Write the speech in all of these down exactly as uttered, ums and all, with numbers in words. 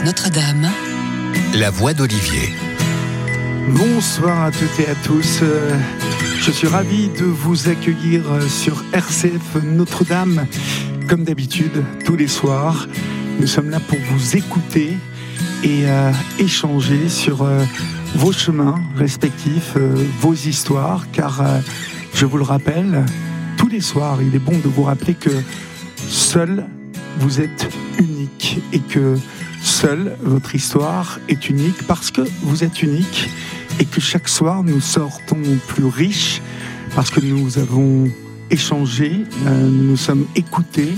Notre-Dame. La voix d'Olivier. Bonsoir à toutes et à tous. Je suis ravi de vous accueillir sur R C F Notre-Dame. Comme d'habitude, tous les soirs, nous sommes là pour vous écouter et euh, échanger sur euh, vos chemins respectifs, euh, vos histoires, car euh, je vous le rappelle, tous les soirs, il est bon de vous rappeler que seul vous êtes unique et que seule votre histoire est unique parce que vous êtes unique et que chaque soir nous sortons plus riches parce que nous avons échangé, euh, nous nous sommes écoutés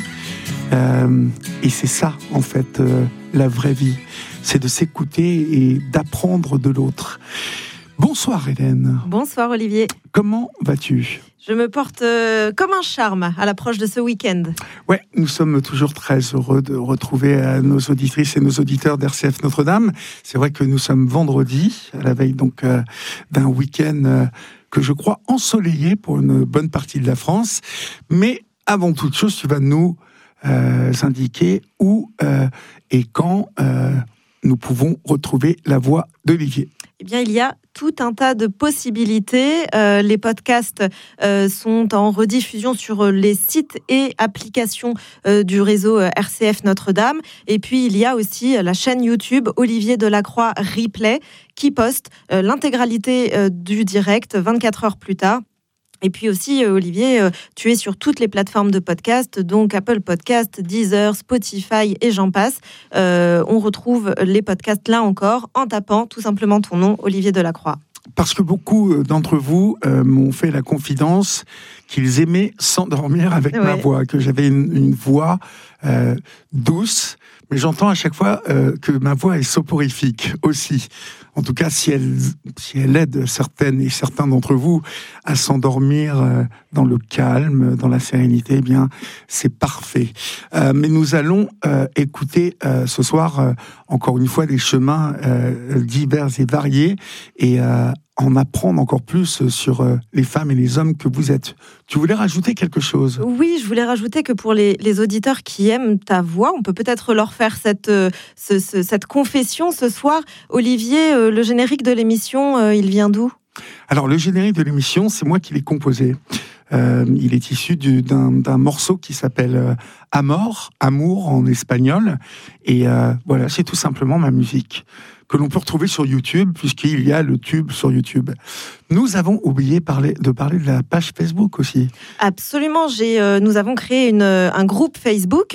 euh, et c'est ça en fait euh, la vraie vie, c'est de s'écouter et d'apprendre de l'autre. Bonsoir Hélène. Bonsoir Olivier. Comment vas-tu ? Je me porte euh, comme un charme à l'approche de ce week-end. Ouais, nous sommes toujours très heureux de retrouver euh, nos auditrices et nos auditeurs d'R C F Notre-Dame. C'est vrai que nous sommes vendredi, à la veille donc euh, d'un week-end euh, que je crois ensoleillé pour une bonne partie de la France. Mais avant toute chose, tu vas nous euh, indiquer où euh, et quand euh, nous pouvons retrouver la voix d'Olivier. Eh bien, il y a tout un tas de possibilités. Euh, les podcasts euh, sont en rediffusion sur les sites et applications euh, du réseau R C F Notre-Dame. Et puis, il y a aussi la chaîne YouTube Olivier Delacroix Replay qui poste euh, l'intégralité euh, du direct vingt-quatre heures plus tard. Et puis aussi, Olivier, tu es sur toutes les plateformes de podcast, donc Apple Podcast, Deezer, Spotify et j'en passe. Euh, on retrouve les podcasts là encore en tapant tout simplement ton nom, Olivier Delacroix. Parce que beaucoup d'entre vous euh, m'ont fait la confidence qu'ils aimaient s'endormir avec ouais. ma voix, que j'avais une, une voix euh, douce, mais j'entends à chaque fois euh, que ma voix est soporifique aussi. En tout cas, si elle, si elle aide certaines et certains d'entre vous à s'endormir euh, dans le calme, dans la sérénité, eh bien, c'est parfait. Euh, mais nous allons euh, écouter euh, ce soir, euh, encore une fois, des chemins euh, divers et variés et euh, en apprendre encore plus sur euh, les femmes et les hommes que vous êtes. Tu voulais rajouter quelque chose ? Oui, je voulais rajouter que pour les, les auditeurs qui aiment ta voix, on peut peut-être leur faire cette, euh, ce, ce, cette confession ce soir. Olivier, euh, le générique de l'émission, euh, il vient d'où ? Alors, le générique de l'émission, c'est moi qui l'ai composé. Euh, il est issu du, d'un, d'un morceau qui s'appelle euh, Amor, Amour en espagnol. Et euh, voilà, c'est tout simplement ma musique que l'on peut retrouver sur YouTube, puisqu'il y a le tube sur YouTube. Nous avons oublié parler, de parler de la page Facebook aussi. Absolument, j'ai, euh, nous avons créé une, un groupe Facebook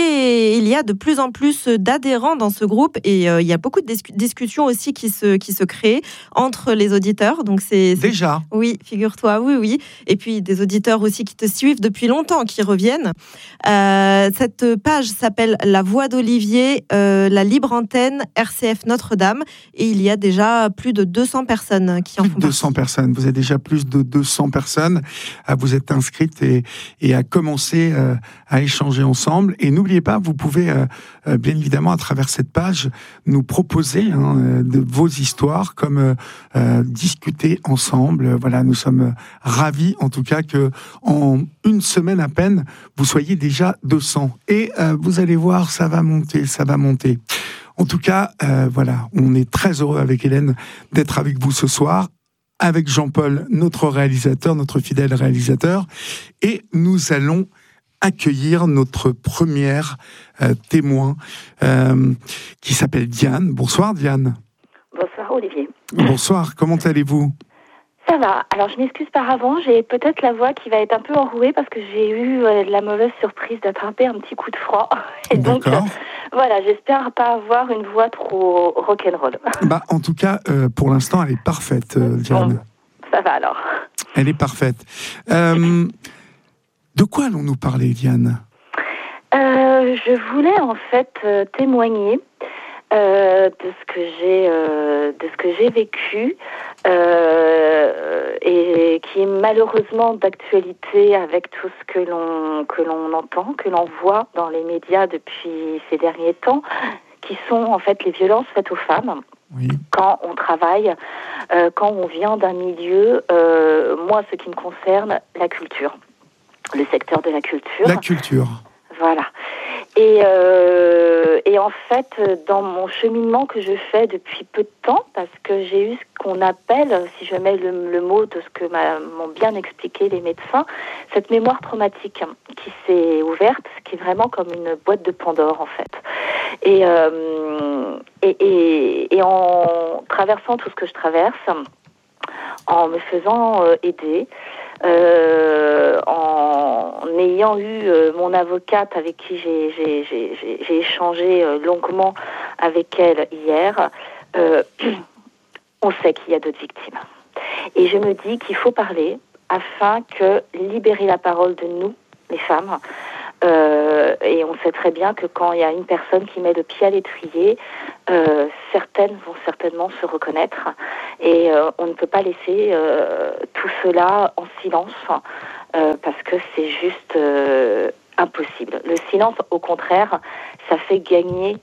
et il y a de plus en plus d'adhérents dans ce groupe et euh, il y a beaucoup de dis- discussions aussi qui se, qui se créent entre les auditeurs. Donc c'est, c'est... Déjà ? Oui, figure-toi, oui, oui. Et puis des auditeurs aussi qui te suivent depuis longtemps, qui reviennent. Euh, cette page s'appelle La Voix d'Olivier, euh, la libre antenne R C F Notre-Dame. Et il y a déjà plus de deux cents personnes qui en plus font de deux cents partie. personnes. Vous êtes déjà plus de deux cents personnes à vous être inscrites et, et à commencer euh, à échanger ensemble. Et n'oubliez pas, vous pouvez euh, euh, bien évidemment à travers cette page nous proposer hein, de vos histoires, comme euh, euh, discuter ensemble. Voilà, nous sommes ravis en tout cas que en une semaine à peine, vous soyez déjà deux cents. Et euh, vous allez voir, ça va monter, ça va monter. En tout cas, euh, voilà, on est très heureux avec Hélène d'être avec vous ce soir, avec Jean-Paul, notre réalisateur, notre fidèle réalisateur, et nous allons accueillir notre première euh, témoin euh, qui s'appelle Diane. Bonsoir Diane. Bonsoir Olivier. Bonsoir, comment allez-vous ? Ça va. Alors je m'excuse par avant, j'ai peut-être la voix qui va être un peu enrouée parce que j'ai eu euh, la mauvaise surprise d'attraper un petit coup de froid. Et donc euh, voilà, j'espère pas avoir une voix trop rock'n'roll. Bah en tout cas, euh, pour l'instant, elle est parfaite, euh, Diane. Bon, ça va alors. Elle est parfaite. Euh, de quoi allons-nous parler, Diane ? euh, Je voulais en fait euh, témoigner euh, de ce que j'ai, euh, de ce que j'ai vécu. Euh, et qui est malheureusement d'actualité avec tout ce que l'on que l'on entend, que l'on voit dans les médias depuis ces derniers temps, qui sont en fait les violences faites aux femmes. Oui. Quand on travaille, euh, quand on vient d'un milieu, euh, moi ce qui me concerne, la culture, le secteur de la culture. La culture. Voilà. Et, euh, et en en fait, dans mon cheminement que je fais depuis peu de temps, parce que j'ai eu ce qu'on appelle, si je mets le, le mot de ce que m'a, m'ont bien expliqué les médecins, cette mémoire traumatique qui s'est ouverte, qui est vraiment comme une boîte de Pandore, en fait. Et, euh, et, et, et en traversant tout ce que je traverse, en me faisant euh, aider, euh, en ayant eu euh, mon avocate avec qui j'ai, j'ai, j'ai, j'ai, j'ai échangé euh, longuement avec elle hier, euh, on sait qu'il y a d'autres victimes. Et je me dis qu'il faut parler afin que libérer la parole de nous, les femmes, Euh, et on sait très bien que quand il y a une personne qui met le pied à l'étrier, euh, certaines vont certainement se reconnaître et euh, on ne peut pas laisser euh, tout cela en silence euh, parce que c'est juste euh, impossible. Le silence, au contraire, ça fait gagner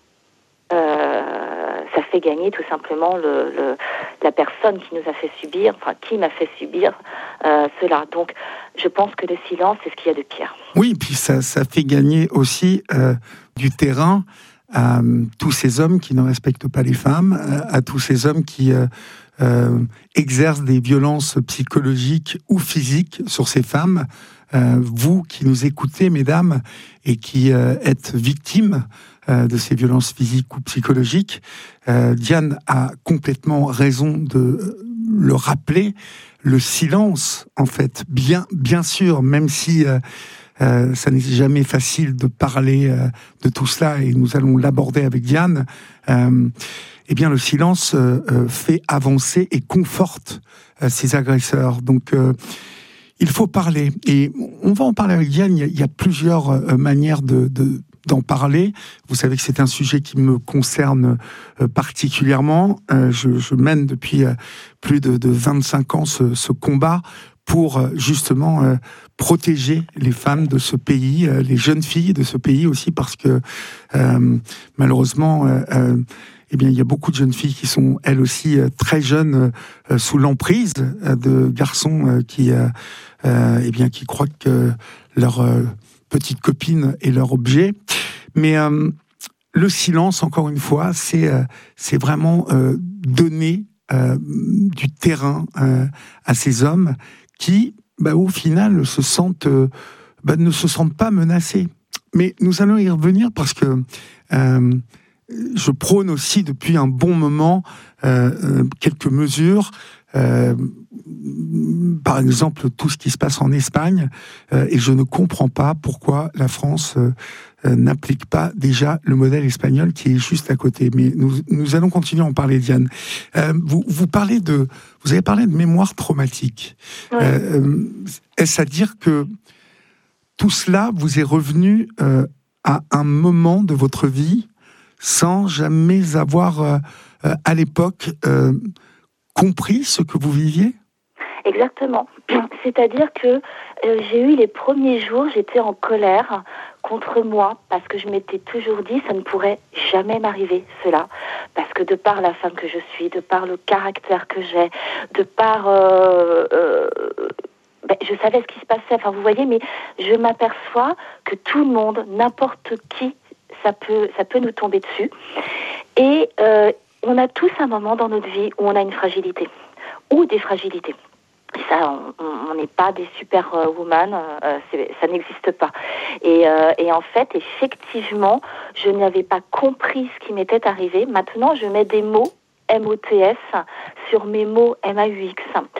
Euh, ça fait gagner tout simplement le, le, la personne qui nous a fait subir, enfin qui m'a fait subir euh, cela. Donc je pense que le silence, c'est ce qu'il y a de pire. Oui, puis ça, ça fait gagner aussi euh, du terrain à euh, tous ces hommes qui ne respectent pas les femmes, à, à tous ces hommes qui euh, euh, exercent des violences psychologiques ou physiques sur ces femmes. Euh, vous qui nous écoutez, mesdames, et qui euh, êtes victimes euh, de ces violences physiques ou psychologiques, euh, Diane a complètement raison de le rappeler. Le silence, en fait, bien, bien sûr, même si euh, euh, ça n'est jamais facile de parler euh, de tout cela, et nous allons l'aborder avec Diane, euh, eh bien, le silence euh, euh, fait avancer et conforte euh, ces agresseurs. Donc, euh, il faut parler, et on va en parler avec Diane. Il y a, il y a plusieurs euh, manières de, de, d'en parler. Vous savez que c'est un sujet qui me concerne euh, particulièrement. Euh, je, je mène depuis euh, plus de, de vingt-cinq ans ce, ce combat pour euh, justement euh, protéger les femmes de ce pays, euh, les jeunes filles de ce pays aussi, parce que euh, malheureusement... Euh, euh, Eh bien, il y a beaucoup de jeunes filles qui sont, elles aussi, très jeunes, euh, sous l'emprise de garçons euh, qui, euh, euh, eh bien, qui croient que leur euh, petite copine est leur objet. Mais euh, le silence, encore une fois, c'est, euh, c'est vraiment euh, donner euh, du terrain euh, à ces hommes qui, bah, au final, se sentent, euh, bah, ne se sentent pas menacés. Mais nous allons y revenir parce que euh, je prône aussi depuis un bon moment euh, quelques mesures, euh, par exemple tout ce qui se passe en Espagne, euh, et je ne comprends pas pourquoi la France euh, euh, n'applique pas déjà le modèle espagnol qui est juste à côté. Mais nous, nous allons continuer à en parler, Diane. Euh, vous, vous, parlez de, vous avez parlé de mémoire traumatique. Oui. Euh, est-ce à dire que tout cela vous est revenu euh, à un moment de votre vie sans jamais avoir, euh, euh, à l'époque, euh, compris ce que vous viviez ? Exactement. C'est-à-dire que euh, j'ai eu les premiers jours, j'étais en colère contre moi, parce que je m'étais toujours dit, ça ne pourrait jamais m'arriver, cela. Parce que de par la femme que je suis, de par le caractère que j'ai, de par... Euh, euh, ben, je savais ce qui se passait, enfin vous voyez, mais je m'aperçois que tout le monde, n'importe qui, ça peut, ça peut nous tomber dessus. Et euh, on a tous un moment dans notre vie où on a une fragilité, ou des fragilités. Et ça, on n'est pas des superwoman, euh, ça n'existe pas. Et, euh, et en fait, effectivement, je n'avais pas compris ce qui m'était arrivé. Maintenant, je mets des mots M O T S sur mes mots M A U X.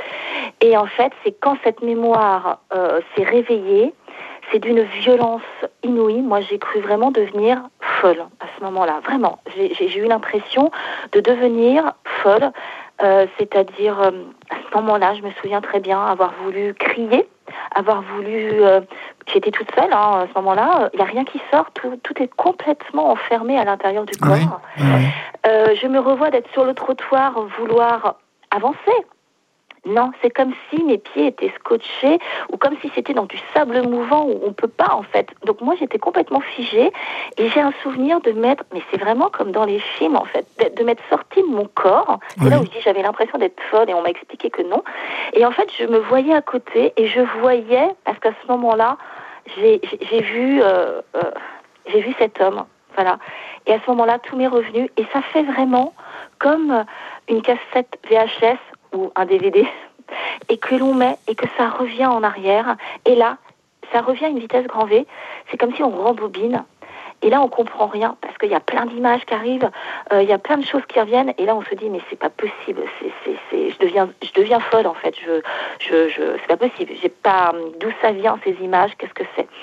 Et en fait, c'est quand cette mémoire euh, s'est réveillée, c'est d'une violence inouïe. Moi, j'ai cru vraiment devenir folle à ce moment-là. Vraiment, j'ai, j'ai eu l'impression de devenir folle. Euh, c'est-à-dire, euh, à ce moment-là, je me souviens très bien avoir voulu crier, avoir voulu... Euh, j'étais toute seule hein, à ce moment-là. Il n'y a rien qui sort. Tout, tout est complètement enfermé à l'intérieur du corps. Oui, oui. Euh, je me revois d'être sur le trottoir, vouloir avancer. Non, c'est comme si mes pieds étaient scotchés ou comme si c'était dans du sable mouvant où on ne peut pas en fait. Donc moi j'étais complètement figée et j'ai un souvenir de m'être, mais c'est vraiment comme dans les films en fait, de, de m'être sortie de mon corps. C'est oui. Là où je dis j'avais l'impression d'être folle et on m'a expliqué que non. Et en fait je me voyais à côté et je voyais, parce qu'à ce moment-là j'ai, j'ai, j'ai vu, euh, euh, j'ai vu cet homme Voilà. Et à ce moment-là, tout m'est revenu. Et ça fait vraiment comme une cassette V H S ou un D V D. Et que l'on met et que ça revient en arrière. Et là, ça revient à une vitesse grand V. C'est comme si on rembobine. Et là, on comprend rien parce qu'il y a plein d'images qui arrivent, euh, il y a plein de choses qui reviennent. Et là, on se dit mais c'est pas possible. C'est, c'est, c'est, je deviens, je deviens folle en fait. Je, je, je, c'est pas possible. J'ai pas d'où ça vient ces images. Qu'est-ce que c'est?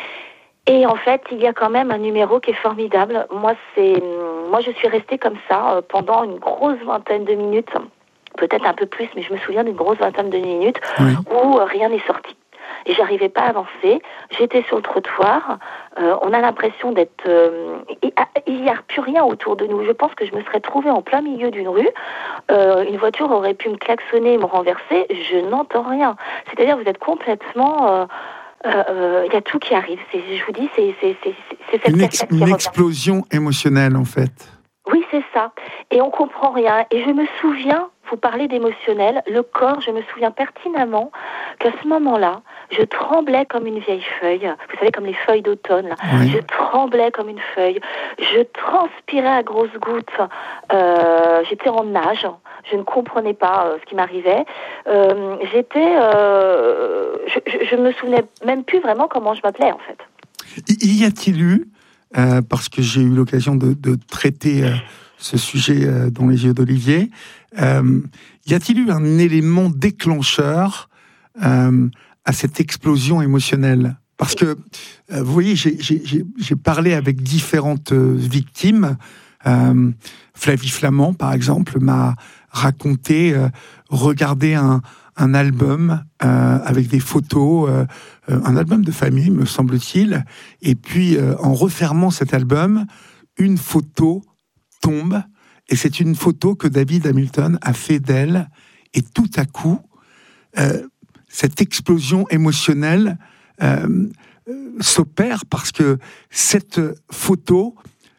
Et en fait, il y a quand même un numéro qui est formidable. Moi, c'est, moi, je suis restée comme ça euh, pendant une grosse vingtaine de minutes, peut-être un peu plus, mais je me souviens d'une grosse vingtaine de minutes oui. où euh, rien n'est sorti. Et j'arrivais pas à avancer. J'étais sur le trottoir. Euh, on a l'impression d'être... Euh, il n'y a plus rien autour de nous. Je pense que je me serais trouvée en plein milieu d'une rue. Euh, une voiture aurait pu me klaxonner et me renverser. Je n'entends rien. C'est-à-dire, vous êtes complètement... Euh, il euh, y a tout qui arrive. C'est, je vous dis, c'est, c'est, c'est, c'est cette une, ex, une qui explosion émotionnelle, en fait. Oui, c'est ça. Et on comprend rien. Et je me souviens, vous parlez d'émotionnel, le corps, je me souviens pertinemment qu'à ce moment-là, je tremblais comme une vieille feuille. Vous savez, comme les feuilles d'automne. Là. Oui. Je tremblais comme une feuille. Je transpirais à grosses gouttes. Euh, j'étais en nage. Je ne comprenais pas euh, ce qui m'arrivait. Euh, j'étais... Euh, je, je, je me souvenais même plus vraiment comment je m'appelais, en fait. Y a-t-il eu, euh, parce que j'ai eu l'occasion de, de traiter euh, ce sujet euh, dans les yeux d'Olivier, euh, y a-t-il eu un élément déclencheur euh, à cette explosion émotionnelle? Parce que, euh, vous voyez, j'ai, j'ai, j'ai parlé avec différentes euh, victimes. Euh, Flavie Flament, par exemple, m'a raconté euh, regarder un, un album euh, avec des photos, euh, un album de famille, me semble-t-il, et puis euh, en refermant cet album, une photo tombe, et c'est une photo que David Hamilton a fait d'elle, et tout à coup, euh, cette explosion émotionnelle euh, euh, s'opère parce que cette photo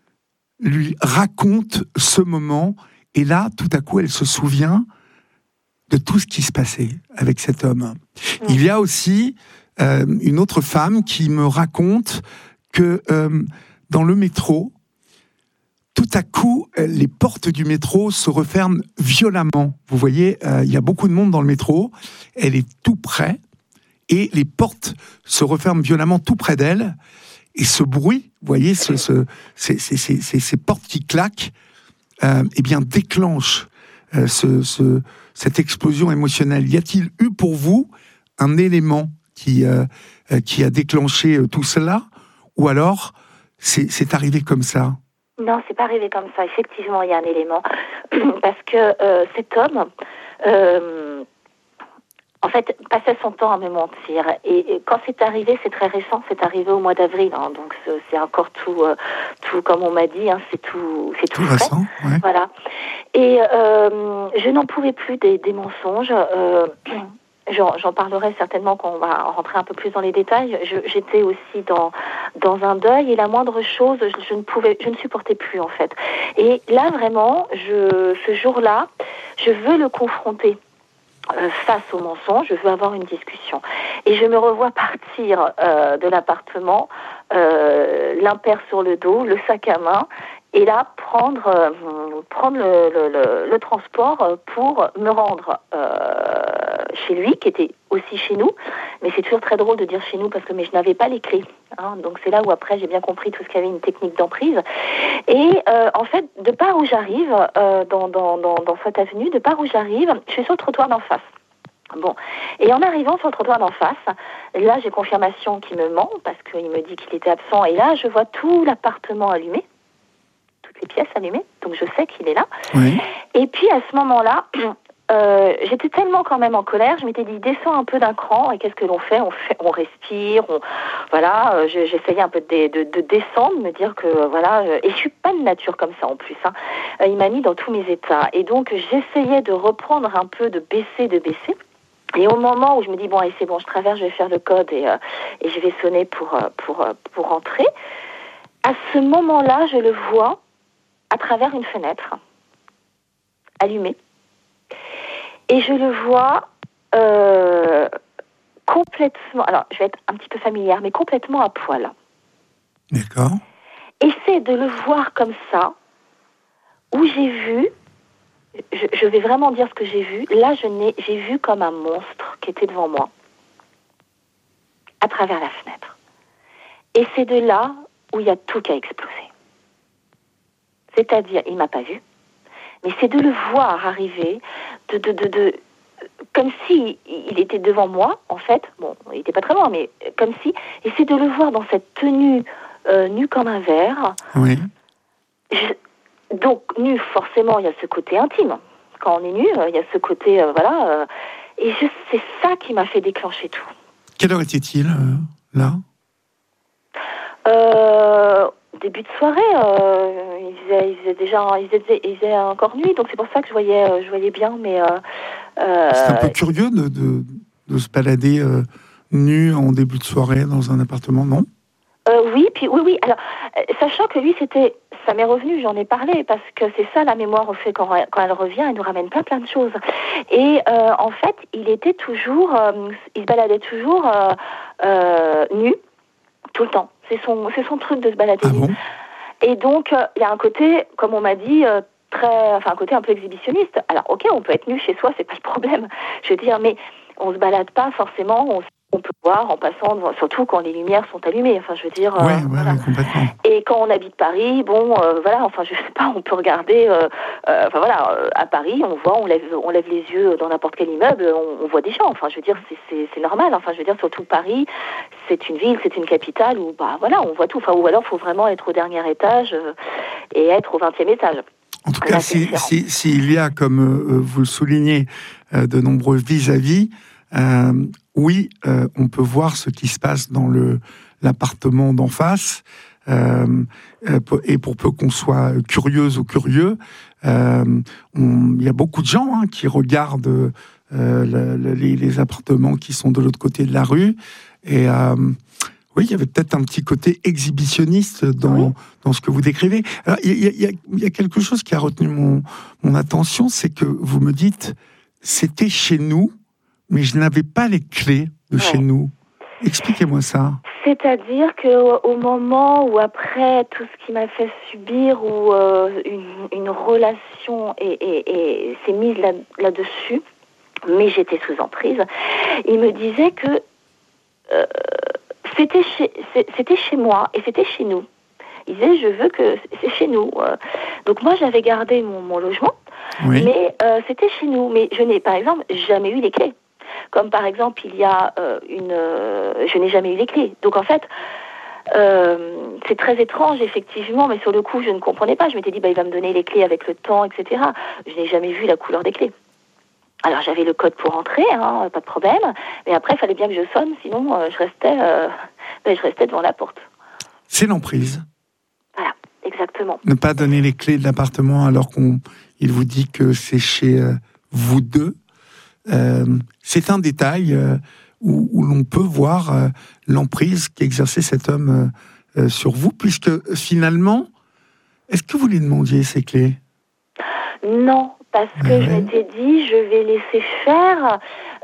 lui raconte ce moment, et là, tout à coup, elle se souvient de tout ce qui se passait avec cet homme. Mmh. Il y a aussi euh, une autre femme qui me raconte que euh, dans le métro, tout à coup, les portes du métro se referment violemment. Vous voyez, euh, il y a beaucoup de monde dans le métro, elle est tout près, et les portes se referment violemment tout près d'elle, et ce bruit, vous voyez, ce, ce, ces, ces, ces, ces portes qui claquent, euh, eh bien, déclenche euh, ce, ce, cette explosion émotionnelle. Y a-t-il eu pour vous un élément qui, euh, qui a déclenché tout cela, ou alors c'est, c'est arrivé comme ça? Non, c'est pas arrivé comme ça. Effectivement, il y a un élément. Parce que euh, cet homme, euh, en fait, passait son temps à me mentir. Et, et quand c'est arrivé, c'est très récent, c'est arrivé au mois d'avril. Hein, donc c'est, c'est encore tout, euh, tout, comme on m'a dit, hein, c'est tout, c'est tout, tout frais. Récent, ouais. Voilà. Et euh, je n'en pouvais plus des, des mensonges. Euh, J'en, j'en parlerai certainement quand on va rentrer un peu plus dans les détails. Je, j'étais aussi dans dans un deuil et la moindre chose, je, je ne pouvais, je ne supportais plus en fait. Et là vraiment, je, ce jour-là, je veux le confronter euh, face au mensonge. Je veux avoir une discussion. Et je me revois partir euh, de l'appartement, euh, l'impair sur le dos, le sac à main. Et là, prendre, euh, prendre le, le, le, le transport pour me rendre euh, chez lui, qui était aussi chez nous. Mais c'est toujours très drôle de dire chez nous parce que mais je n'avais pas les clés. Hein, donc c'est là où après j'ai bien compris tout ce qu'il y avait une technique d'emprise. Et euh, en fait, de part où j'arrive, euh, dans, dans, dans, dans cette avenue, de part où j'arrive, je suis sur le trottoir d'en face. Bon, et en arrivant sur le trottoir d'en face, là j'ai confirmation qu'il me ment parce qu'il me dit qu'il était absent. Et là, je vois tout l'appartement allumé. Les pièces allumées, donc je sais qu'il est là. Oui. Et puis à ce moment-là, euh, j'étais tellement quand même en colère, je m'étais dit descends un peu d'un cran et qu'est-ce que l'on fait ? On fait, on respire, on voilà. Euh, j'essayais un peu de, de, de descendre, me dire que euh, voilà. Euh, et je suis pas de nature comme ça en plus. Hein. Euh, il m'a mis dans tous mes états et donc j'essayais de reprendre un peu, de baisser, de baisser. Et au moment où je me dis bon, allez, c'est bon, je traverse, je vais faire le code et euh, et je vais sonner pour euh, pour euh, pour rentrer. À ce moment-là, je le vois à travers une fenêtre allumée. Et je le vois euh, complètement, alors je vais être un petit peu familière, mais complètement à poil. D'accord. Et c'est de le voir comme ça, où j'ai vu, je, je vais vraiment dire ce que j'ai vu, là je n'ai, j'ai vu comme un monstre qui était devant moi, à travers la fenêtre. Et c'est de là où il y a tout qui a explosé. C'est-à-dire, il ne m'a pas vu, mais c'est de le voir arriver, de, de, de, de, comme si il était devant moi, en fait, bon, il n'était pas très loin, mais comme si, et c'est de le voir dans cette tenue euh, nue comme un verre. Oui. Je, donc, nu, forcément, il y a ce côté intime. Quand on est nu, il y a ce côté, euh, voilà, euh, et je, c'est ça qui m'a fait déclencher tout. Quelle heure était-il, euh, là ? Euh... Début de soirée, euh, il, faisait, il faisait déjà, il faisait, il faisait encore nuit, donc c'est pour ça que je voyais, je voyais bien, mais euh, euh, c'est un peu curieux de, de, de se balader euh, nu en début de soirée dans un appartement, non ? euh, Oui, puis oui, oui. Alors, sachant que lui, c'était, ça m'est revenu, j'en ai parlé, parce que c'est ça la mémoire au fait quand, quand elle revient, elle nous ramène plein plein de choses. Et euh, en fait, il était toujours, euh, il se baladait toujours euh, euh, nu tout le temps. C'est son, c'est son truc de se balader. Ah bon ? Et donc, il euh, y a un côté, comme on m'a dit, euh, très, enfin un côté un peu exhibitionniste. Alors, ok, on peut être nu chez soi, c'est pas le problème. Je veux dire, mais on se balade pas forcément. On, on peut voir en passant, devant, surtout quand les lumières sont allumées. Enfin, je veux dire. Oui, euh, ouais, voilà. ouais, complètement. Et quand on habite Paris, bon, euh, voilà. Enfin, je sais pas, on peut regarder. Euh, euh, enfin voilà, euh, à Paris, on voit, on lève, on lève les yeux dans n'importe quel immeuble, on, on voit des gens. Enfin, je veux dire, c'est, c'est, c'est normal. Enfin, je veux dire, surtout Paris. C'est une ville, c'est une capitale où, bah voilà, on voit tout. Enfin, ou alors, il faut vraiment être au dernier étage euh, et être au vingtième étage. En tout cas, s'il si, si, si y a, comme euh, vous le soulignez, euh, de nombreux vis-à-vis, euh, oui, euh, on peut voir ce qui se passe dans le, l'appartement d'en face. Euh, et pour peu qu'on soit curieuse ou curieux, euh, il y a beaucoup de gens hein, qui regardent euh, le, le, les, les appartements qui sont de l'autre côté de la rue. Et euh, oui, il y avait peut-être un petit côté exhibitionniste dans, oui. dans ce que vous décrivez. Alors, il y a, il y a, il y a quelque chose qui a retenu mon, mon attention, c'est que vous me dites, c'était chez nous, mais je n'avais pas les clés de ouais. chez nous. Expliquez-moi ça. C'est-à-dire qu'au moment où, après tout ce qui m'a fait subir, où euh, une, une relation est, est, est, s'est mise là, là-dessus, mais j'étais sous emprise, il me disait que euh, c'était, chez, c'était chez moi et c'était chez nous. Il disait, je veux que c'est chez nous. Donc moi, j'avais gardé mon, mon logement, oui. mais euh, c'était chez nous. Mais je n'ai, par exemple, jamais eu les clés. Comme par exemple, il y a euh, une... Euh, je n'ai jamais eu les clés. Donc en fait, euh, c'est très étrange, effectivement, mais sur le coup, je ne comprenais pas. Je m'étais dit, bah, il va me donner les clés avec le temps, et cetera. Je n'ai jamais vu la couleur des clés. Alors j'avais le code pour entrer, hein, pas de problème. Mais après, il fallait bien que je sonne, sinon euh, je restais, euh, ben, je restais devant la porte. C'est l'emprise. Voilà, exactement. Ne pas donner les clés de l'appartement alors qu'on, il vous dit que c'est chez euh, vous deux. Euh, c'est un détail euh, où, où l'on peut voir euh, l'emprise qu'exerçait cet homme euh, euh, sur vous, puisque euh, finalement, est-ce que vous lui demandiez ces clés ? Non, parce que ouais. je m'étais dit, je vais laisser faire,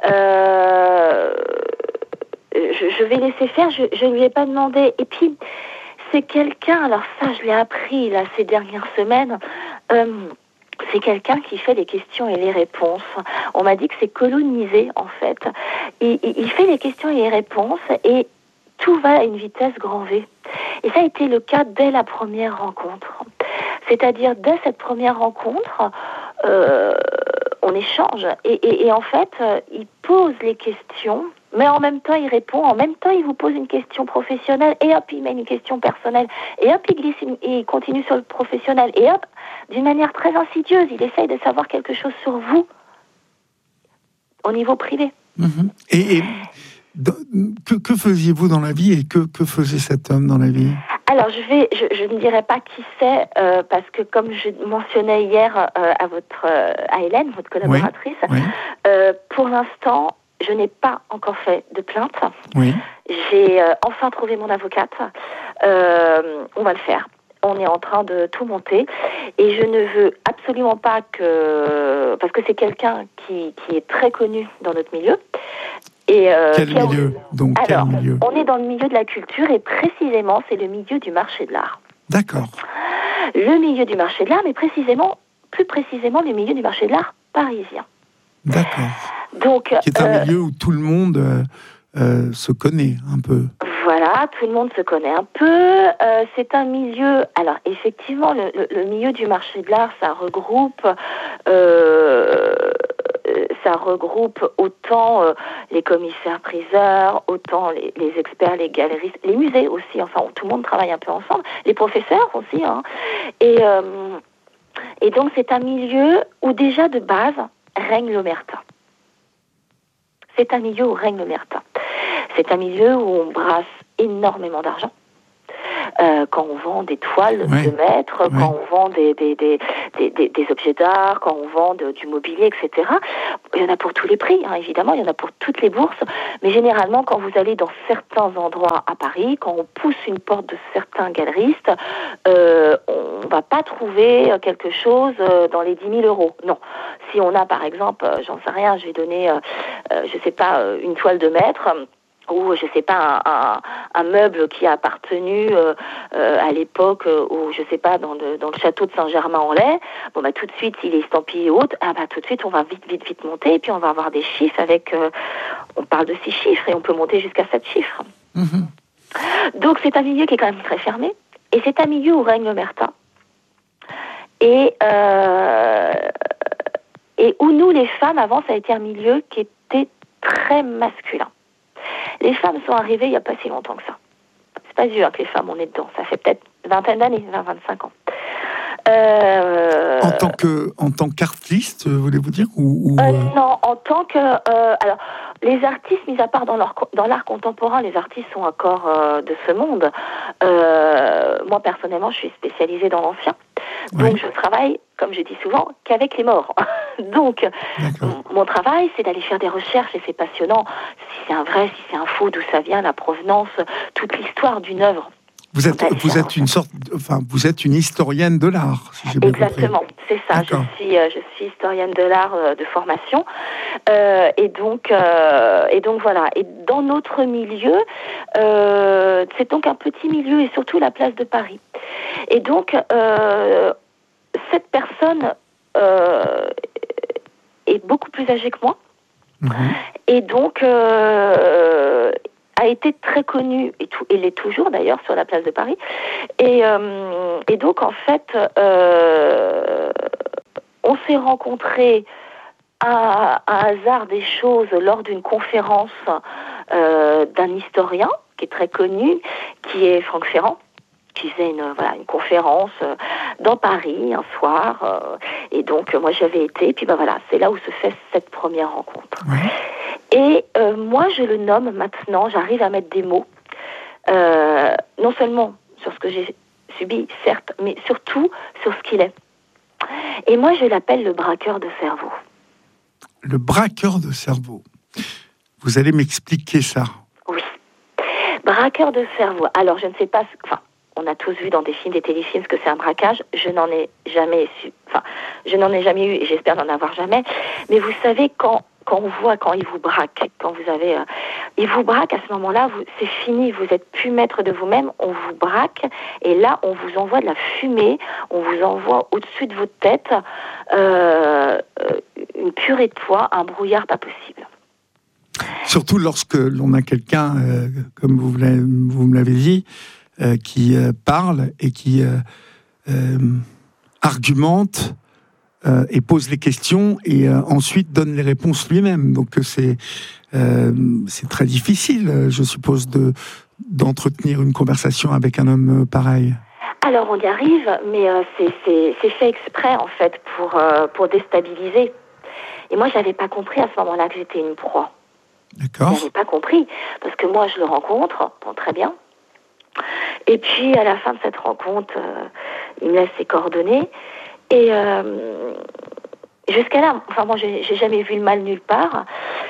euh, je, je vais laisser faire, je ne lui ai pas demandé. Et puis, c'est quelqu'un, alors ça je l'ai appris là, ces dernières semaines, euh, c'est quelqu'un qui fait les questions et les réponses. On m'a dit que c'est colonisé, en fait. Il, il, il fait les questions et les réponses et tout va à une vitesse grand V. Et ça a été le cas dès la première rencontre. C'est-à-dire, dès cette première rencontre, euh, on échange. Et, et, et en fait, il pose les questions, mais en même temps, il répond. En même temps, il vous pose une question professionnelle. Et hop, il met une question personnelle. Et hop, il glisse une, et il continue sur le professionnel. Et hop, d'une manière très insidieuse, il essaye de savoir quelque chose sur vous au niveau privé. Mmh. Et, et que, que faisiez-vous dans la vie et que, que faisait cet homme dans la vie ? Alors, je, vais, je, je ne dirai pas qui c'est, euh, parce que comme je mentionnais hier euh, à, votre, euh, à Hélène, votre collaboratrice, oui, oui. Euh, pour l'instant, je n'ai pas encore fait de plainte. Oui. J'ai euh, enfin trouvé mon avocate. Euh, on va le faire. On est en train de tout monter. Et je ne veux absolument pas que... Parce que c'est quelqu'un qui, qui est très connu dans notre milieu. Et euh, quel milieu a... donc Alors, quel milieu on est dans le milieu de la culture et précisément, c'est le milieu du marché de l'art. D'accord. Le milieu du marché de l'art, mais précisément, plus précisément, le milieu du marché de l'art parisien. D'accord. Donc, qui est un euh, milieu où tout le monde euh, euh, se connaît un peu. Voilà, tout le monde se connaît un peu. Euh, c'est un milieu... Alors, effectivement, le, le, le milieu du marché de l'art, ça regroupe... Euh, ça regroupe autant euh, les commissaires-priseurs, autant les, les experts, les galeristes, les musées aussi, enfin, tout le monde travaille un peu ensemble, les professeurs aussi. Hein. Et, euh, et donc, c'est un milieu où déjà, de base, règne l'omerta. C'est un milieu où règne l'omerta. C'est un milieu où on brasse énormément d'argent. Euh, quand on vend des toiles ouais. de maître, ouais. quand on vend des, des, des, des, des, des objets d'art, quand on vend de, du mobilier, et cetera. Il y en a pour tous les prix, hein, évidemment, il y en a pour toutes les bourses. Mais généralement, quand vous allez dans certains endroits à Paris, quand on pousse une porte de certains galeristes, euh, on ne va pas trouver quelque chose dans les dix mille euros. Non. Si on a, par exemple, j'en sais rien, je vais donner, euh, je sais pas, une toile de maître, ou je sais pas un, un, un meuble qui a appartenu euh, euh, à l'époque euh, où je sais pas dans le dans le château de Saint-Germain-en-Laye, bon bah tout de suite il est estampillé haute, ah bah tout de suite on va vite vite vite monter et puis on va avoir des chiffres avec euh, on parle de six chiffres et on peut monter jusqu'à sept chiffres. Mmh. Donc c'est un milieu qui est quand même très fermé et c'est un milieu où règne l'omerta et euh, et où nous les femmes avant ça a été un milieu qui était très masculin. Les femmes sont arrivées il n'y a pas si longtemps que ça. C'est pas dur que les femmes, on est dedans. Ça fait peut-être une vingtaine d'années, vingt à vingt-cinq ans. Euh... En tant que, en tant qu'artiste, voulez-vous dire ou, ou... Euh, Non, en tant que... Euh, alors, les artistes, mis à part dans, leur, dans l'art contemporain, les artistes sont encore euh, de ce monde. Euh, moi, personnellement, je suis spécialisée dans l'ancien. Donc, oui. je travaille, comme je dis souvent, qu'avec les morts. Donc, m- mon travail, c'est d'aller faire des recherches, et c'est passionnant. Si c'est un vrai, si c'est un faux, d'où ça vient, la provenance, toute l'histoire d'une œuvre. Vous êtes, vous êtes une sorte, enfin, vous êtes une historienne de l'art, si j'ai bien Exactement, compris. c'est ça. Je suis, euh, je suis historienne de l'art euh, de formation, euh, et donc, euh, et donc voilà. Et dans notre milieu, euh, c'est donc un petit milieu, et surtout la place de Paris. Et donc, euh, cette personne euh, est beaucoup plus âgée que moi, mmh. et donc. Euh, a été très connue, et tout, et l'est toujours d'ailleurs, sur la place de Paris. Et, euh, et donc, en fait, euh, on s'est rencontrés à, à hasard des choses lors d'une conférence euh, d'un historien qui est très connu, qui est Franck Ferrand, qui faisait une, voilà, une conférence euh, dans Paris un soir. Euh, et donc, euh, moi, j'avais été. Et puis, ben voilà, c'est là où se fait cette première rencontre. Ouais. Et euh, moi, je le nomme maintenant, j'arrive à mettre des mots, euh, non seulement sur ce que j'ai subi, certes, mais surtout sur ce qu'il est. Et moi, je l'appelle le braqueur de cerveau. Le braqueur de cerveau. Vous allez m'expliquer ça. Oui. Braqueur de cerveau. Alors, je ne sais pas... Enfin, on a tous vu dans des films, des téléfilms, ce que c'est un braquage. Je n'en ai jamais su... Enfin, je n'en ai jamais eu et j'espère n'en avoir jamais. Mais vous savez, quand... Quand on voit, quand il vous braque, quand vous avez... Euh, il vous braque, à ce moment-là, vous, c'est fini, vous n'êtes plus maître de vous-même, on vous braque, et là, on vous envoie de la fumée, on vous envoie au-dessus de votre tête euh, une purée de poids, un brouillard pas possible. Surtout lorsque l'on a quelqu'un, euh, comme vous, vous me l'avez dit, euh, qui euh, parle et qui euh, euh, argumente, Euh, et pose les questions et euh, ensuite donne les réponses lui-même. Donc c'est euh, c'est très difficile, je suppose, de d'entretenir une conversation avec un homme pareil. Alors on y arrive, mais euh, c'est, c'est, c'est fait exprès en fait pour euh, pour déstabiliser. Et moi j'avais pas compris à ce moment-là que j'étais une proie. D'accord. J'avais pas compris parce que moi je le rencontre, bon très bien. Et puis à la fin de cette rencontre, euh, il me laisse ses coordonnées. Et euh, jusqu'à là, enfin moi j'ai, j'ai jamais vu le mal nulle part.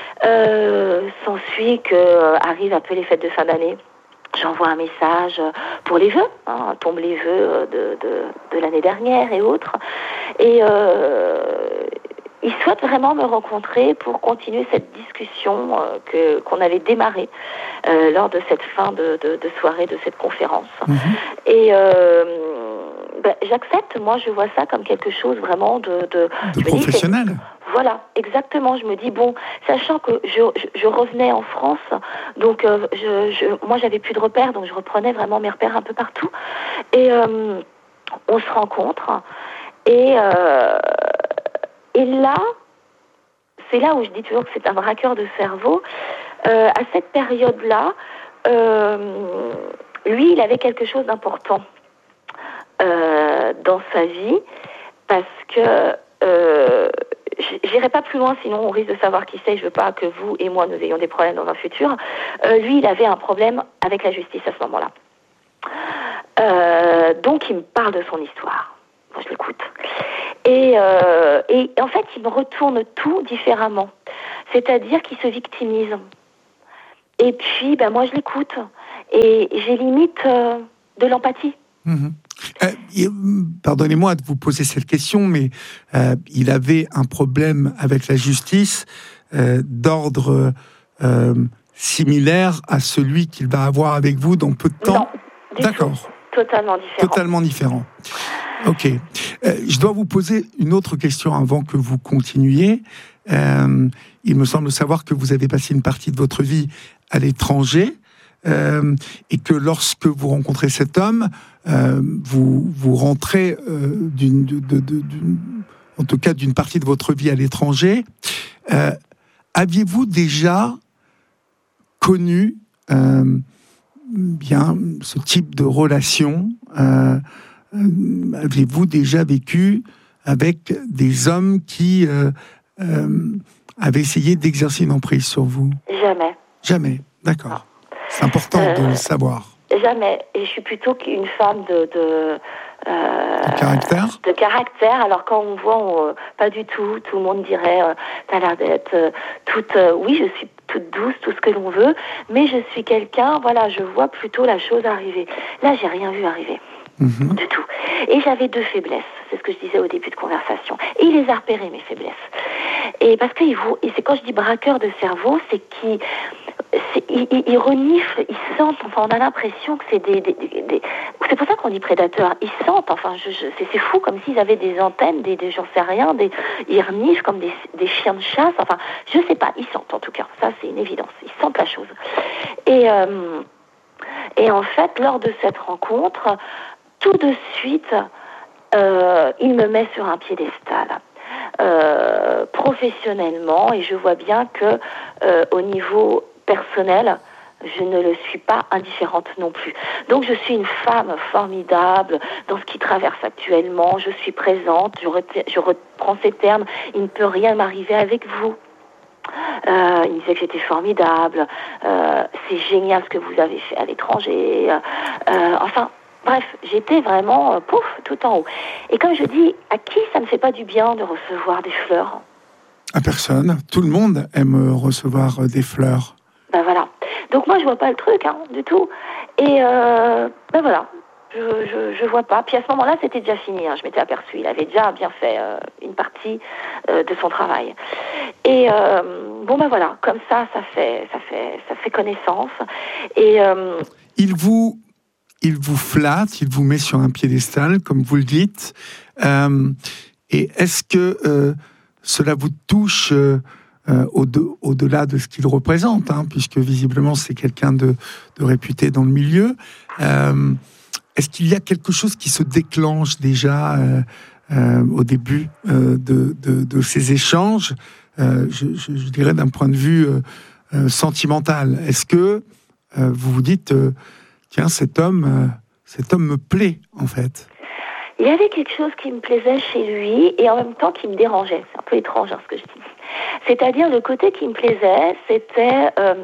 Euh, s'ensuit que euh, arrivent un peu les fêtes de fin d'année. J'envoie un message pour les vœux, hein, tombent les vœux de, de, de l'année dernière et autres. Et euh, ils souhaitent vraiment me rencontrer pour continuer cette discussion euh, que, qu'on avait démarrée euh, lors de cette fin de, de, de soirée, de cette conférence. Mmh. Et euh, ben, j'accepte. Moi, je vois ça comme quelque chose vraiment de... De, de professionnel. Dis, voilà, exactement. Je me dis, bon, sachant que je, je, je revenais en France, donc euh, je, je, moi, j'avais plus de repères, donc je reprenais vraiment mes repères un peu partout. Et euh, on se rencontre. Et, euh, et là, c'est là où je dis toujours que c'est un braqueur de cerveau. Euh, à cette période-là, euh, lui, il avait quelque chose d'important euh, dans sa vie, parce que euh, j'irai pas plus loin, sinon on risque de savoir qui c'est. Je veux pas que vous et moi nous ayons des problèmes dans un futur. Euh, lui, il avait un problème avec la justice à ce moment-là. Euh, donc, il me parle de son histoire. Moi, je l'écoute. Et, euh, et en fait, il me retourne tout différemment. C'est-à-dire qu'il se victimise. Et puis, ben, moi, je l'écoute. Et j'ai limite euh, de l'empathie. Mmh. Euh, pardonnez-moi de vous poser cette question, mais euh, il avait un problème avec la justice euh, d'ordre euh, similaire à celui qu'il va avoir avec vous dans peu de temps. Non, du D'accord. Tout. Totalement différent. Totalement différent. Ok. Euh, je dois vous poser une autre question avant que vous continuiez. Euh, il me semble savoir que vous avez passé une partie de votre vie à l'étranger. Euh, et que lorsque vous rencontrez cet homme, euh, vous, vous rentrez euh, d'une, de, de, de, d'une, en tout cas d'une partie de votre vie à l'étranger. Euh, aviez-vous déjà connu euh, bien ce type de relation euh, euh, Aviez-vous déjà vécu avec des hommes qui euh, euh, avaient essayé d'exercer une emprise sur vous? Jamais. Jamais, d'accord. Non. C'est important euh, de le savoir. Jamais. Et je suis plutôt qu'une femme de... de Euh, de caractère De caractère. Alors quand on voit, on, euh, pas du tout, tout le monde dirait, euh, t'as l'air d'être euh, toute... Euh, oui, je suis toute douce, tout ce que l'on veut, mais je suis quelqu'un, voilà, je vois plutôt la chose arriver. Là, j'ai rien vu arriver. Mmh. Du tout. Et j'avais deux faiblesses, c'est ce que je disais au début de conversation. Et il les a repérées, mes faiblesses. Et parce que il vous, et c'est quand je dis braqueur de cerveau, c'est qu'il c'est, il, il, il renifle, ils sentent, enfin on a l'impression que c'est des, des, des, des... C'est pour ça qu'on dit prédateur, ils sentent, enfin je, je, c'est, c'est fou, comme s'ils avaient des antennes, des, des j'en sais rien, des, ils reniflent comme des, des chiens de chasse, enfin je sais pas, ils sentent en tout cas, ça c'est une évidence, ils sentent la chose. Et, euh, et en fait, lors de cette rencontre, tout de suite, euh, il me met sur un piédestal. Euh, professionnellement, et je vois bien que euh, au niveau personnel, je ne le suis pas indifférente non plus. Donc je suis une femme formidable dans ce qui traverse actuellement, je suis présente, je, reti- je reprends ces termes, il ne peut rien m'arriver avec vous. Euh, il me disait que j'étais formidable, euh, c'est génial ce que vous avez fait à l'étranger, euh, enfin... Bref, j'étais vraiment, euh, pouf, tout en haut. Et comme je dis, à qui ça ne fait pas du bien de recevoir des fleurs ? À personne. Tout le monde aime recevoir des fleurs. Ben voilà. Donc moi, je vois pas le truc, hein, du tout. Et euh, ben voilà, je, je, je vois pas. Puis à ce moment-là, c'était déjà fini. Hein. Je m'étais aperçue. Il avait déjà bien fait euh, une partie euh, de son travail. Et euh, bon ben voilà, comme ça, ça fait, ça fait, ça fait connaissance. Et euh, il vous Il vous flatte, il vous met sur un piédestal, comme vous le dites. Euh, et est-ce que euh, cela vous touche euh, euh, au-de, au-delà de ce qu'il représente, hein, puisque visiblement c'est quelqu'un de, de réputé dans le milieu. Euh, est-ce qu'il y a quelque chose qui se déclenche déjà euh, euh, au début euh, de, de, de ces échanges, euh, je, je, je dirais d'un point de vue euh, euh, sentimental? Est-ce que euh, vous vous dites... Euh, Tiens, cet homme, euh, cet homme me plaît, en fait. Il y avait quelque chose qui me plaisait chez lui et en même temps qui me dérangeait. C'est un peu étrange hein, ce que je dis. C'est-à-dire, le côté qui me plaisait, c'était, euh,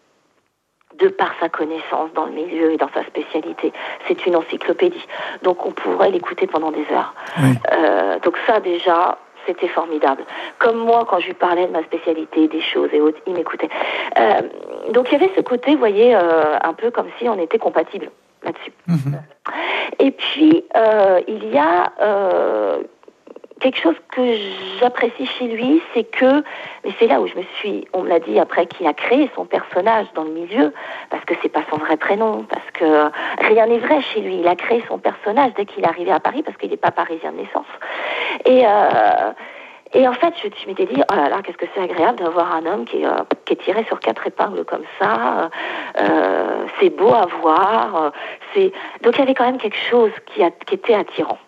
de par sa connaissance dans le milieu et dans sa spécialité, c'est une encyclopédie. Donc, on pourrait l'écouter pendant des heures. Oui. Euh, donc ça, déjà... C'était formidable. Comme moi, quand je lui parlais de ma spécialité, des choses et autres, il m'écoutait. Euh, donc, il y avait ce côté, vous voyez, euh, un peu comme si on était compatibles là-dessus. Mmh. Et puis, euh, il y a euh, quelque chose que j'apprécie chez lui, c'est que, mais c'est là où je me suis, on me l'a dit après, qu'il a créé son personnage dans le milieu, parce que c'est pas son vrai prénom, parce que rien n'est vrai chez lui. Il a créé son personnage dès qu'il est arrivé à Paris, parce qu'il n'est pas parisien de naissance. Et euh, et en fait, je, je m'étais dit, oh là là, qu'est-ce que c'est agréable d'avoir un homme qui est, euh, qui est tiré sur quatre épingles comme ça. Euh, c'est beau à voir. C'est donc il y avait quand même quelque chose qui, a, qui était attirant.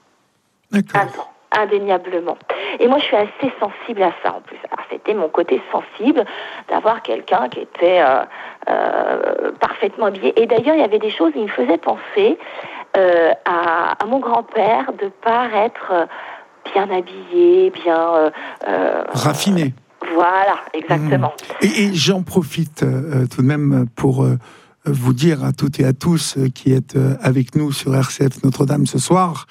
D'accord. Indéniablement. Et moi, je suis assez sensible à ça, en plus. Alors, c'était mon côté sensible d'avoir quelqu'un qui était euh, euh, parfaitement habillé. Et d'ailleurs, il y avait des choses, il me faisait penser euh, à, à mon grand-père de paraître bien habillé, bien... Euh, euh, Raffiné. Voilà, exactement. Mmh. Et, et j'en profite euh, tout de même pour... Euh, vous dire à toutes et à tous euh, qui êtes euh, avec nous sur R C F Notre-Dame ce soir,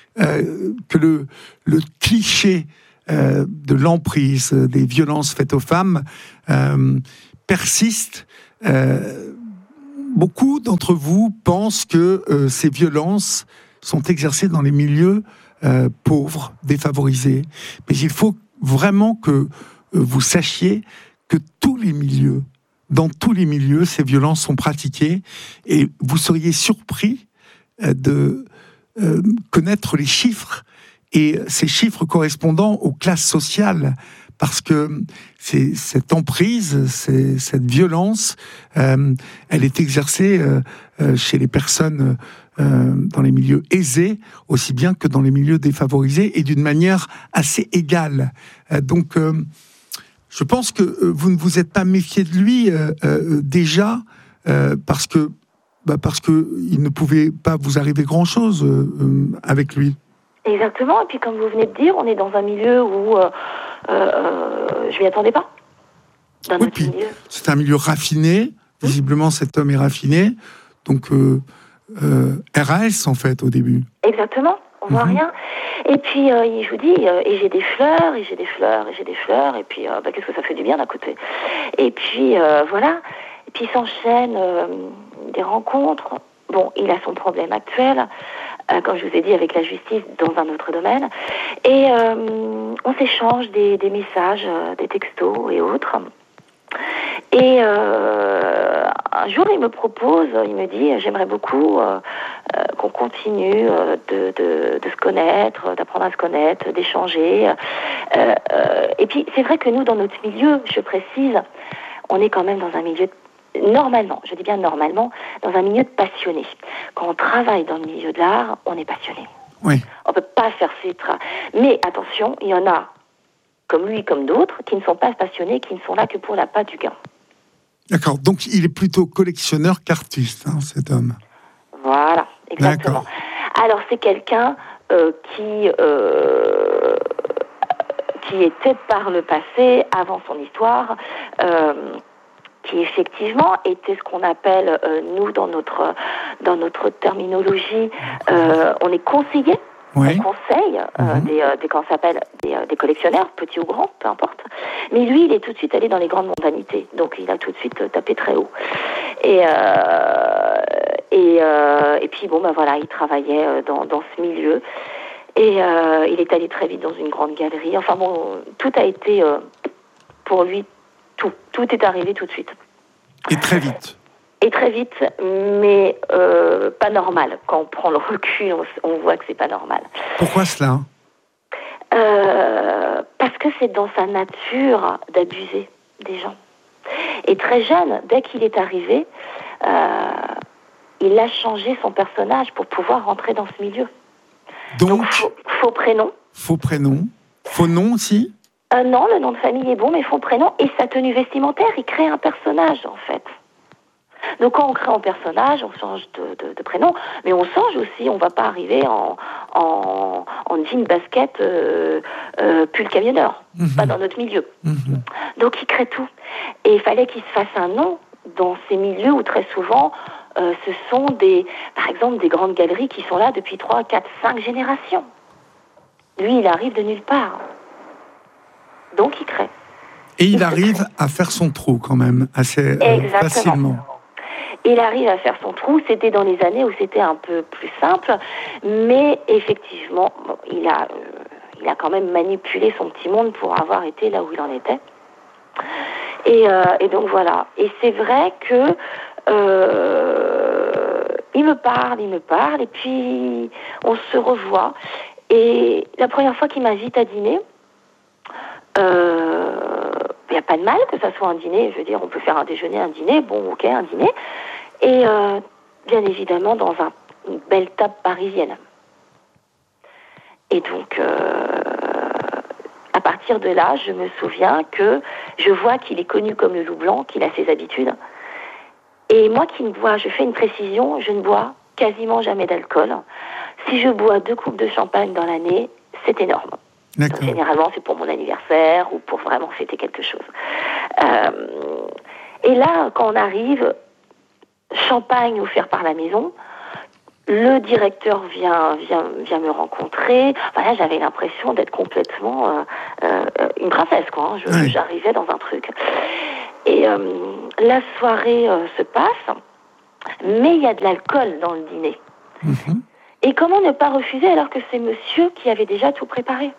Euh, que le, le cliché euh, de l'emprise, euh, des violences faites aux femmes euh, persiste. Euh, beaucoup d'entre vous pensent que euh, ces violences sont exercées dans les milieux euh, pauvres, défavorisés. Mais il faut vraiment que euh, vous sachiez que tous les milieux, dans tous les milieux, ces violences sont pratiquées, et vous seriez surpris euh, de Euh, connaître les chiffres, et ces chiffres correspondant aux classes sociales, parce que c'est, cette emprise, c'est, cette violence, euh, elle est exercée euh, euh, chez les personnes euh, dans les milieux aisés, aussi bien que dans les milieux défavorisés, et d'une manière assez égale. Euh, donc, euh, je pense que vous ne vous êtes pas méfié de lui euh, euh, déjà, euh, parce que Bah parce qu'il ne pouvait pas vous arriver grand-chose euh, avec lui. Exactement, et puis comme vous venez de dire, on est dans un milieu où euh, euh, je m'y attendais pas. Dans oui, notre puis milieu. C'est un milieu raffiné, visiblement mmh. cet homme est raffiné, donc euh, euh, R A S en fait au début. Exactement, on voit mmh. rien. Et puis euh, je vous dis, euh, et j'ai des fleurs, et j'ai des fleurs, et j'ai des fleurs, et puis euh, bah, qu'est-ce que ça fait du bien d'un côté. Et puis euh, voilà, et puis s'enchaînent euh, des rencontres. Bon, il a son problème actuel, euh, comme je vous ai dit, avec la justice dans un autre domaine. Et euh, on s'échange des, des messages, euh, des textos et autres. Et euh, un jour, il me propose, il me dit, j'aimerais beaucoup euh, euh, qu'on continue euh, de, de, de se connaître, d'apprendre à se connaître, d'échanger. Euh, euh, et puis, c'est vrai que nous, dans notre milieu, je précise, on est quand même dans un milieu de Normalement, je dis bien normalement, dans un milieu de passionnés. Quand on travaille dans le milieu de l'art, on est passionné. Oui. On ne peut pas faire ses tra... Mais attention, il y en a, comme lui, comme d'autres, qui ne sont pas passionnés, qui ne sont là que pour la pâte du gain. D'accord, donc il est plutôt collectionneur qu'artiste, hein, cet homme. Voilà, exactement. D'accord. Alors c'est quelqu'un euh, qui... Euh, qui était par le passé, avant son histoire... Euh, qui effectivement était ce qu'on appelle, euh, nous, dans notre, dans notre terminologie, euh, on est conseiller, oui. on conseille euh, mm-hmm. des, euh, des, comment ça s'appelle, des, euh, des collectionneurs, petits ou grands, peu importe. Mais lui, il est tout de suite allé dans les grandes mondanités, donc il a tout de suite tapé très haut. Et, euh, et, euh, et puis, bon, ben voilà, il travaillait dans, dans ce milieu. Et euh, il est allé très vite dans une grande galerie. Enfin bon, tout a été, euh, pour lui, Tout, tout est arrivé tout de suite. Et très vite. Et très vite, mais euh, pas normal. Quand on prend le recul, on, on voit que c'est pas normal. Pourquoi cela ? euh, Parce que c'est dans sa nature d'abuser des gens. Et très jeune, dès qu'il est arrivé, euh, il a changé son personnage pour pouvoir rentrer dans ce milieu. Donc, Donc faux, faux prénom. Faux prénom. Faux nom aussi ? Euh, non, le nom de famille est bon, mais faux prénom et sa tenue vestimentaire, il crée un personnage, en fait. Donc, quand on crée un personnage, on change de, de, de prénom, mais on change aussi, on ne va pas arriver en, en, en jean basket, euh, euh, pull camionneur, mmh. pas dans notre milieu. Mmh. Donc, il crée tout. Et il fallait qu'il se fasse un nom dans ces milieux où, très souvent, euh, ce sont, des, par exemple, des grandes galeries qui sont là depuis trois, quatre, cinq générations. Lui, il arrive de nulle part. Donc, il crée. Et il, il arrive à faire son trou, quand même, assez euh, facilement. Il arrive à faire son trou. C'était dans les années où c'était un peu plus simple. Mais, effectivement, bon, il, a, euh, il a quand même manipulé son petit monde pour avoir été là où il en était. Et, euh, et donc voilà. Et c'est vrai que euh, il me parle, il me parle, et puis on se revoit. Et la première fois qu'il m'invite à dîner, il euh, n'y a pas de mal que ça soit un dîner. Je veux dire, on peut faire un déjeuner, un dîner, bon, ok, un dîner. Et euh, bien évidemment dans un, une belle table parisienne. Et donc, euh, à partir de là, je me souviens que je vois qu'il est connu comme le loup blanc, qu'il a ses habitudes. Et moi qui ne bois, je fais une précision, je ne bois quasiment jamais d'alcool. Si je bois deux coupes de champagne dans l'année, c'est énorme. Donc, généralement, c'est pour mon anniversaire ou pour vraiment fêter quelque chose. Euh, et là, quand on arrive, champagne offert par la maison, le directeur vient, vient, vient me rencontrer. Voilà, j'avais l'impression d'être complètement euh, euh, une princesse, quoi. Hein. Je, oui. J'arrivais dans un truc. Et euh, la soirée euh, se passe, mais il y a de l'alcool dans le dîner. Mm-hmm. Et comment ne pas refuser alors que c'est monsieur qui avait déjà tout préparé?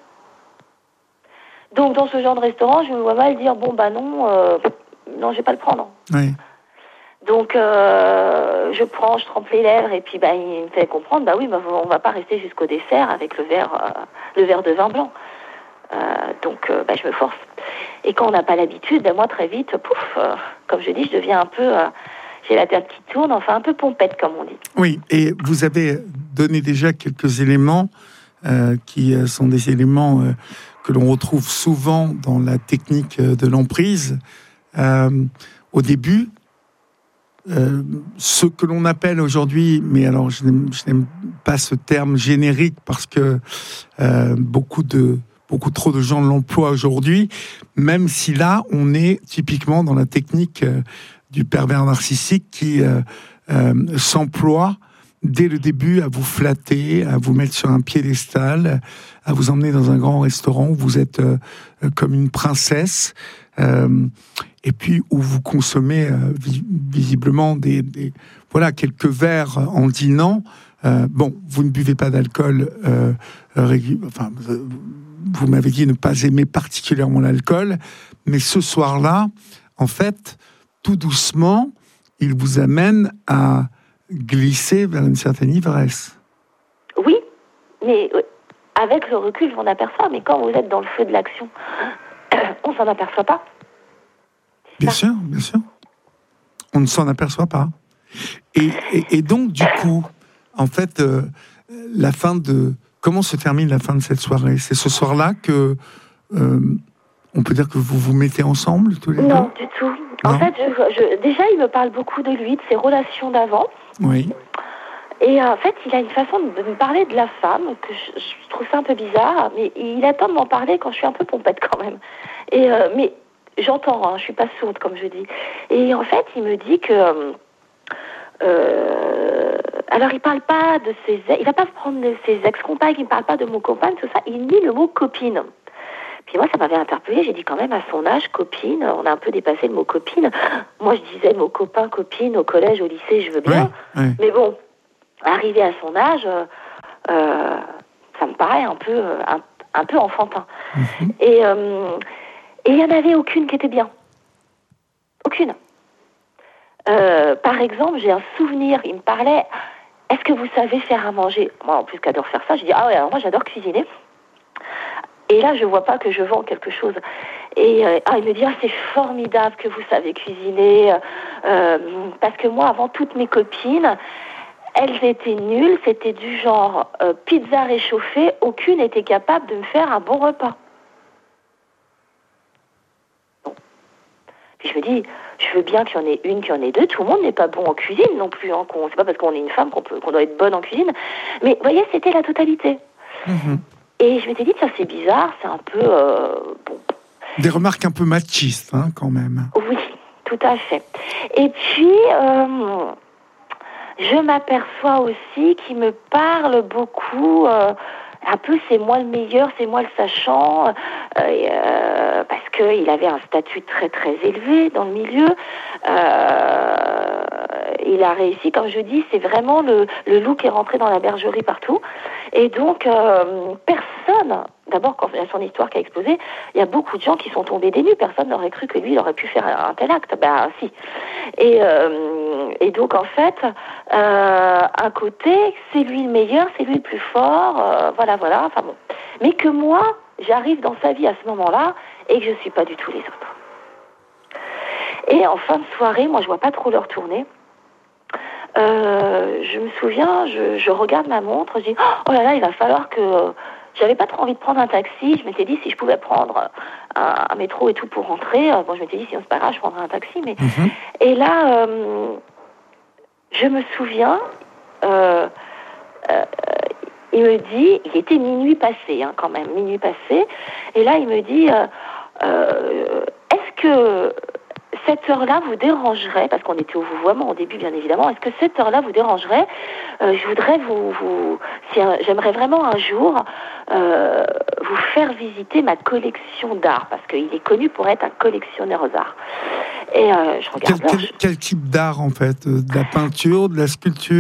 Donc, dans ce genre de restaurant, je me vois mal dire, bon, bah non, euh, non, je vais pas le prendre. Oui. Donc, euh, je prends, je trempe les lèvres, et puis bah, il me fait comprendre, bah oui, bah, on va pas rester jusqu'au dessert avec le verre, euh, le verre de vin blanc. Euh, donc, euh, bah, je me force. Et quand on n'a pas l'habitude, bah, moi, très vite, pouf, euh, comme je dis, je deviens un peu, euh, j'ai la tête qui tourne, enfin un peu pompette, comme on dit. Oui, et vous avez donné déjà quelques éléments euh, qui sont des éléments euh, que l'on retrouve souvent dans la technique de l'emprise. Euh, au début, Euh, ce que l'on appelle aujourd'hui, mais alors je n'aime, je n'aime pas ce terme générique parce que euh, beaucoup de beaucoup trop de gens l'emploient aujourd'hui, même si là on est typiquement dans la technique euh, du pervers narcissique qui euh, euh, s'emploie dès le début à vous flatter, à vous mettre sur un piédestal, à vous emmener dans un grand restaurant où vous êtes euh, comme une princesse. Euh, et puis où vous consommez euh, vi- visiblement des, des voilà quelques verres en dînant. Euh, bon, vous ne buvez pas d'alcool. Euh, régu- enfin, euh, vous m'avez dit ne pas aimer particulièrement l'alcool, mais ce soir-là, en fait, tout doucement, il vous amène à glisser vers une certaine ivresse. Oui, mais avec le recul, je m'en aperçois. Mais quand vous êtes dans le feu de l'action, on s'en aperçoit pas. Bien sûr, bien sûr. On ne s'en aperçoit pas. Et, et, et donc, du coup, en fait, euh, la fin de... Comment se termine la fin de cette soirée? C'est ce soir-là que... Euh, on peut dire que vous vous mettez ensemble, tous les deux? Non, du tout. En non. fait, je, je, déjà, il me parle beaucoup de lui, de ses relations d'avant. Oui. Et euh, en fait, il a une façon de me parler de la femme, que je, je trouve ça un peu bizarre, mais il attend de m'en parler quand je suis un peu pompette quand même. Et, euh, mais... J'entends, hein, je suis pas sourde comme je dis. Et en fait, il me dit que, euh, alors il parle pas de ses, il va pas prendre ses ex-compagnes, il parle pas de mon copain, tout ça. Il dit le mot copine. Puis moi, ça m'avait interpellée. J'ai dit quand même à son âge, copine. On a un peu dépassé le mot copine. Moi, je disais mot copain, copine au collège, au lycée, je veux bien. Oui, oui. Mais bon, arrivé à son âge, euh, ça me paraît un peu, un, un peu enfantin. Mm-hmm. Et euh, Et il n'y en avait aucune qui était bien. Aucune. Euh, par exemple, j'ai un souvenir, il me parlait, est-ce que vous savez faire à manger? Moi, en plus qu'adore faire ça, je dis, ah ouais, alors moi j'adore cuisiner. Et là, je ne vois pas que je vends quelque chose. Et euh, ah, il me dit, ah, c'est formidable que vous savez cuisiner. Euh, parce que moi, avant, toutes mes copines, elles étaient nulles, c'était du genre euh, pizza réchauffée, aucune n'était capable de me faire un bon repas. Puis je me dis, je veux bien qu'il y en ait une, qu'il y en ait deux. Tout le monde n'est pas bon en cuisine non plus. Hein, qu'on, c'est pas parce qu'on est une femme qu'on, peut, qu'on doit être bonne en cuisine. Mais vous voyez, c'était la totalité. Mm-hmm. Et je m'étais dit, ça c'est bizarre, c'est un peu... Euh, bon. Des remarques un peu machistes, hein, quand même. Oui, tout à fait. Et puis, euh, je m'aperçois aussi qu'il me parle beaucoup... Euh, un peu, c'est moi le meilleur, c'est moi le sachant, euh, euh, parce qu'il avait un statut très très élevé dans le milieu. Euh, il a réussi, comme je dis, c'est vraiment le, le loup qui est rentré dans la bergerie partout. Et donc, euh, personne personne, d'abord quand il y a son histoire qui a explosé, il y a beaucoup de gens qui sont tombés des nues. Personne n'aurait cru que lui, il aurait pu faire un, un tel acte. Ben si. Et, euh, et donc en fait, euh, un côté, c'est lui le meilleur, c'est lui le plus fort, euh, voilà, voilà. Enfin bon. Mais que moi, j'arrive dans sa vie à ce moment-là et que je suis pas du tout les autres. Et en fin de soirée, moi je vois pas trop l'heure tourner. Euh, je me souviens, je, je regarde ma montre, je dis oh là là, il va falloir que. J'avais pas trop envie de prendre un taxi. Je m'étais dit si je pouvais prendre un, un métro et tout pour rentrer. Bon, je m'étais dit sinon c'est pas grave, je prendrais un taxi. Mais mm-hmm. Et là, euh, je me souviens, euh, euh, il me dit, il était minuit passé, hein, quand même, minuit passé. Et là, il me dit, euh, euh, est-ce que cette heure-là vous dérangerait, parce qu'on était au vouvoiement au début bien évidemment, est-ce que cette heure-là vous dérangerait euh, Je voudrais vous, vous si un, j'aimerais vraiment un jour euh, vous faire visiter ma collection d'art, parce qu'il est connu pour être un collectionneur d'art. Et euh, je regarde quel, quel, quel type d'art en fait? De la peinture, de la sculpture?